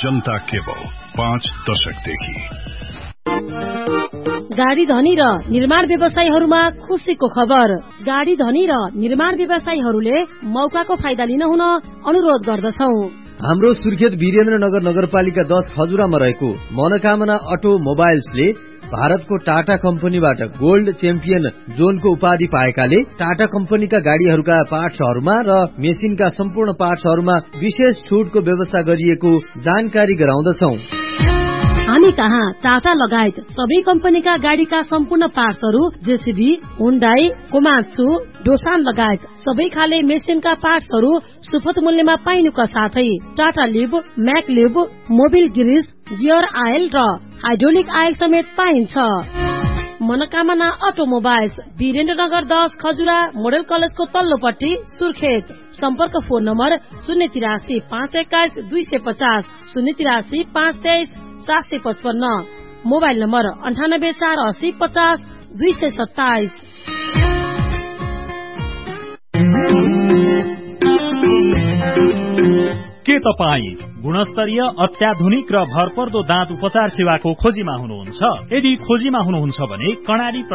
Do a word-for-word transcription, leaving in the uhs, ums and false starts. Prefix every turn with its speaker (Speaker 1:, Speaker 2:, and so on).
Speaker 1: जनता cable पाँच दशकदेखि।
Speaker 2: गाडी धनी र निर्माण व्यवसायीहरूमा खुसीको खबर। गाडी धनी र निर्माण व्यवसायीहरूले मौकाको फाइदा लिन हुन अनुरोध गर्दछौ।
Speaker 3: हाम्रो सुर्खेत वीरेन्द्रनगर नगरपालिका दस खजुरामा रहेको मनोकामना अटो मोबाइल्सले भारतको टाटा कम्पनीबाट गोल्ड च्याम्पियन जोनको उपाधि पाएकाले टाटा कम्पनीका गाडीहरूका पार्ट्सहरूमा र मेसिनका सम्पूर्ण पार्ट्सहरूमा विशेष छुटको व्यवस्था गरिएको जानकारी गराउँदछौ।
Speaker 2: हामी कहाँ टाटा लगायत सबै कम्पनीका गाडीका सम्पूर्ण पार्ट्सहरू जेसिबी, हुन्डाई, कोमात्सु, डोसान लगायत सबै खाले मेसिनका पार्ट्सहरू सुपथ मूल्यमा पाइनुका साथै Tata leave, MAC leave, Mobil Greece, gear oil र हाइड्रोलिक आयल समेत पाइन्छ। मनोकामना अटोमोबाइल्स, वीरेन्द्रनगर दस खजुरा मोडल कलेजको तल्लोपट्टि सुर्खेत। सम्पर्क फोन नम्बर शून्य तिरासी पाँच एक्काइस दुई सय पचास, शून्य तिरासी पाँच तेइस सात सय पचपन्न, मोबाइल नम्बर अन्ठानब्बे चार अस्सी पचास दुई सय सत्ताइस।
Speaker 4: के तपाईँ गुणस्तरीय अत्याधुनिक र भरपर्दो दाँत उपचार सेवाको खोजीमा हुनुहुन्छ? यदि खोजीमा हुनुहुन्छ भने कर्णाली